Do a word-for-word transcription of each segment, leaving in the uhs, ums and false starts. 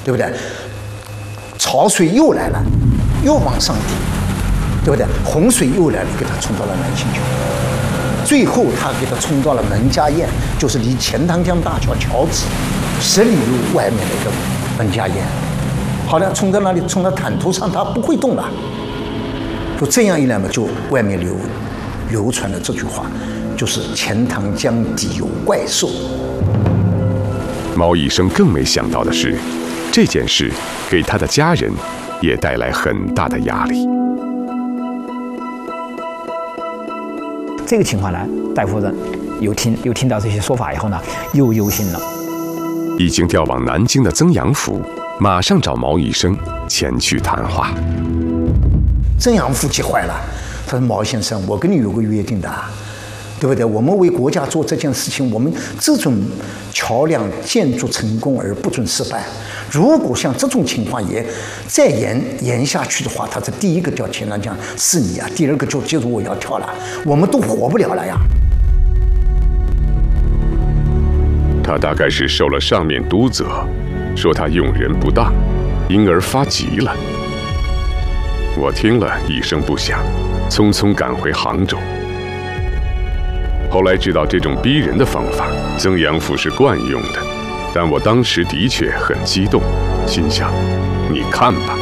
对不对？潮水又来了，又往上顶，对不对？洪水又来了，给他冲到了南星桥。最后他给他冲到了门家堰，就是离钱塘江大桥桥址十里路外面的一个门家堰。好了，冲到那里，冲到坦途上，他不会动了。就这样一来嘛，就外面流流传了这句话，就是钱塘江底有怪兽。 毛以生更没想到的是，这件事给他的家人也带来很大的压力。 这个情况呢，戴夫人又听又听到这些说法以后呢，又忧心了。 已经调往南京的曾阳甫马上找毛以生前去谈话。 曾阳甫急坏了，他说：“毛先生，我跟你有个约定的，对不对？我们为国家做这件事情，我们这种桥梁建筑成功而不准失败。如果像这种情况也再延延下去的话，他这第一个掉钱塘江是你啊，第二个就就是我要跳了，我们都活不了了呀。” 他大概是受了上面督责，说他用人不当，因而发急了。我听了一声不响，匆匆赶回杭州。后来知道这种逼人的方法，曾阳甫是惯用的，但我当时的确很激动，心想：你看吧。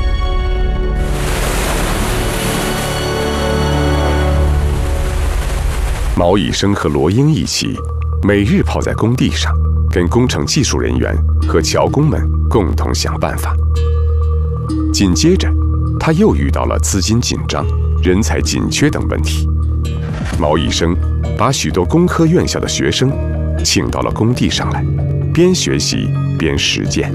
毛以生和罗英一起，每日泡在工地上，跟工程技术人员和桥工们共同想办法。紧接着，他又遇到了资金紧张、人才紧缺等问题。毛以生把许多工科院校的学生请到了工地上来，边学习边实践。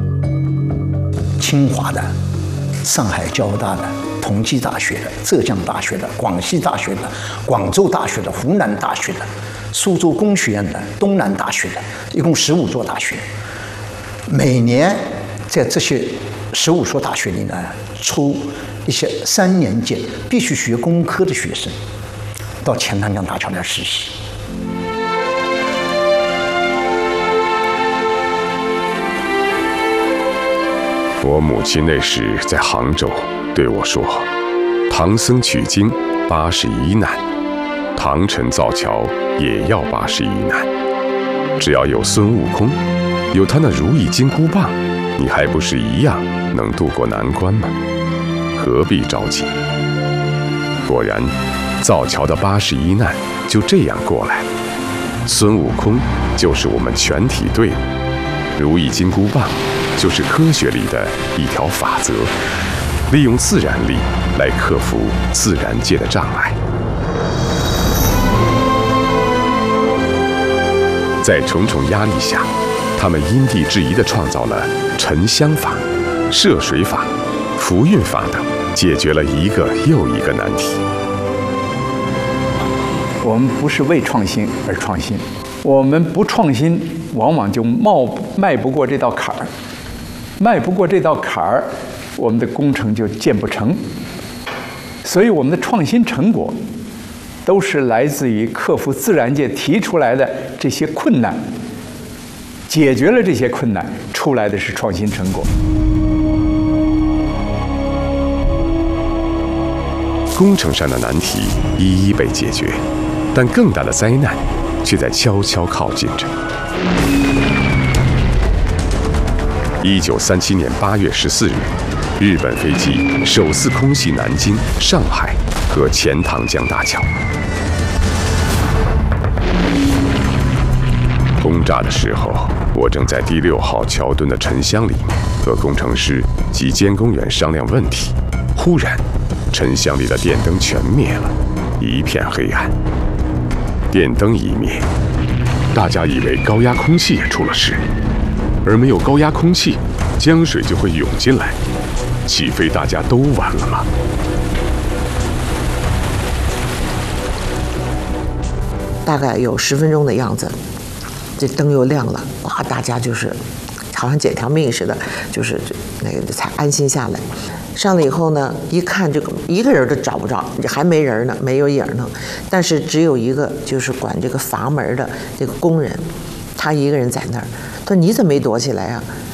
清华的、上海交大的、同济大学的、浙江大学的、广西大学的、广州大学的、湖南大学的、苏州工学院的、东南大学的，一共十五所大学。每年在这些十五所大学里呢，抽一些三年级必须学工科的学生到钱塘江大桥来实习。 我母亲那时在杭州对我说：“唐僧取经八十一难，唐臣造桥也要八十一难。只要有孙悟空，有他那如意金箍棒，你还不是一样能渡过难关吗？何必着急？”果然，造桥的八十一难就这样过来了。孙悟空就是我们全体队伍，如意金箍棒就是科学里的一条法则，利用自然力来克服自然界的障碍。在重重压力下，他们因地制宜地创造了沉香法、涉水法、浮运法等，解决了一个又一个难题。 我们不是为创新而创新，我们不创新，往往就冒迈不过这道坎儿，迈不过这道坎儿，我们的工程就建不成。所以，我们的创新成果都是来自于克服自然界提出来的这些困难，解决了这些困难，出来的是创新成果。 工程上的难题一一被解决，但更大的灾难却在悄悄靠近着。一九三七年八月十四日，日本飞机首次空袭南京、上海和钱塘江大桥。轰炸的时候，我正在第六号桥墩的沉箱里面和工程师及监工员商量问题。忽然，沉箱里的电灯全灭了，一片黑暗。电灯一灭，大家以为高压空气也出了事，而没有高压空气，江水就会涌进来，岂非大家都完了吗？ 大概有十分钟的样子，这灯又亮了，哇！大家就是好像捡条命似的，就是那个才安心下来。上来以后呢，一看这个一个人都找不着，还没人呢，没有影呢。但是只有一个就是管这个阀门的这个工人，他一个人在那儿。他说：“你怎么没躲起来啊？”